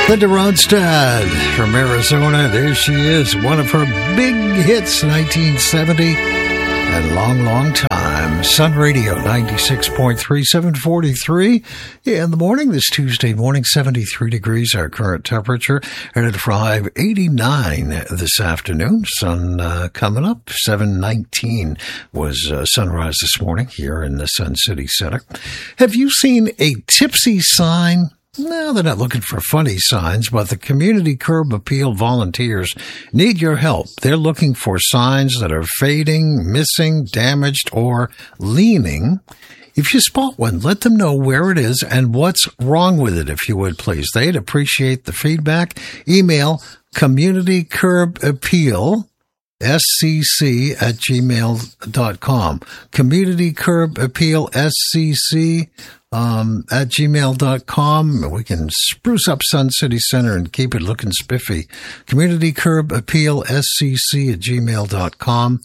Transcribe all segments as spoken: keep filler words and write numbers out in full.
Linda Ronstadt from Arizona. There she is, one of her big hits, nineteen seventy, and long, long time. Sun Radio, ninety-six point three, seven forty-three in the morning. This Tuesday morning, seventy-three degrees, our current temperature. And at five eighty-nine this afternoon. Sun uh, coming up. seven nineteen was uh, sunrise this morning here in the Sun City Center. Have you seen a tipsy sign? No, they're not looking for funny signs, but the Community Curb Appeal volunteers need your help. They're looking for signs that are fading, missing, damaged, or leaning. If you spot one, let them know where it is and what's wrong with it, if you would, please. They'd appreciate the feedback. Email Community Curb Appeal, S C C at gmail dot com. Community Curb Appeal, S C C um, at gmail dot com. We can spruce up Sun City Center and keep it looking spiffy. Community Curb Appeal, S C C at gmail dot com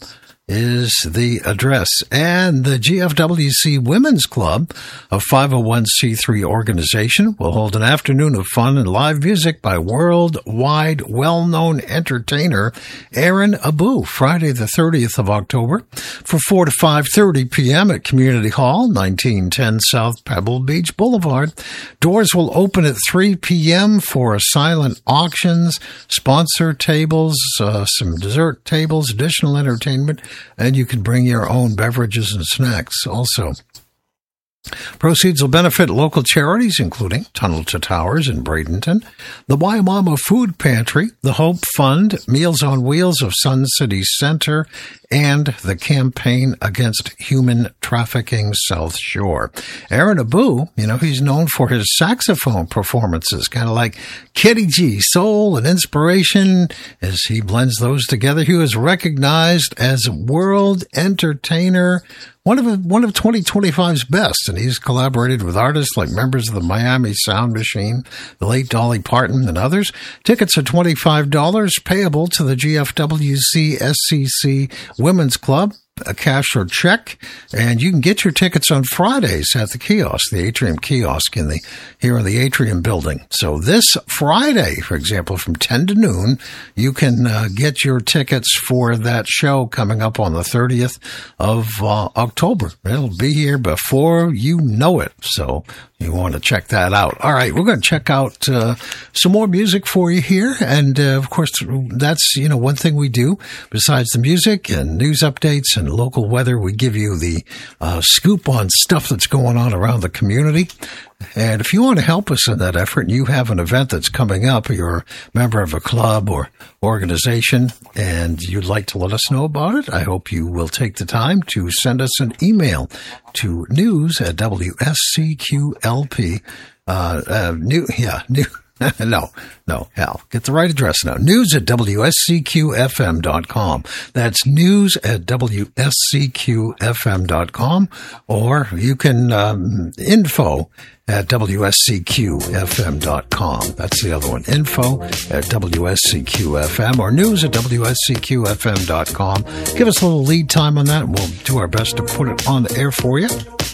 is the address. And the G F W C Women's Club, a five oh one c three organization, will hold an afternoon of fun and live music by worldwide well-known entertainer Aaron Abu, Friday the thirtieth of October, from four to five thirty p.m. at Community Hall, nineteen ten South Pebble Beach Boulevard. Doors will open at three p.m. for silent auctions, sponsor tables, uh, some dessert tables, additional entertainment, and you can bring your own beverages and snacks also. Proceeds will benefit local charities, including Tunnel to Towers in Bradenton, the Waimama Food Pantry, the Hope Fund, Meals on Wheels of Sun City Center, and the Campaign Against Human Trafficking South Shore. Aaron Abu, you know, he's known for his saxophone performances, kind of like Kenny G, soul and inspiration. As he blends those together, he was recognized as World Entertainer, one of one of twenty twenty-five's best, and he's collaborated with artists like members of the Miami Sound Machine, the late Dolly Parton, and others. Tickets are twenty-five dollars, payable to the G F W C S C C Women's Club, a cash or check, and you can get your tickets on Fridays at the kiosk, the Atrium kiosk in the here in the Atrium building. So this Friday, for example, from ten to noon, you can uh, get your tickets for that show coming up on the thirtieth of uh, October. It'll be here before you know it, so you want to check that out. All right, we're going to check out uh, some more music for you here, and uh, of course, that's, you know, one thing we do besides the music and news updates and local weather. We give you the uh, scoop on stuff that's going on around the community. And if you want to help us in that effort, and you have an event that's coming up, you're a member of a club or organization, and you'd like to let us know about it, I hope you will take the time to send us an email to news at W S C Q L P. Uh, uh, new, yeah, new. no, no, Hal. Get the right address now. News at W S C Q F M dot com. That's news at W S C Q F M dot com. Or you can, um, info at W S C Q F M dot com. That's the other one. Info at W S C Q F M or news at W S C Q F M dot com. Give us a little lead time on that, and we'll do our best to put it on the air for you.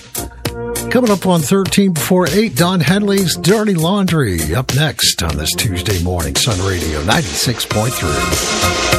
Coming up on thirteen before eight, Don Henley's Dirty Laundry. Up next on this Tuesday morning, Sun Radio ninety-six point three.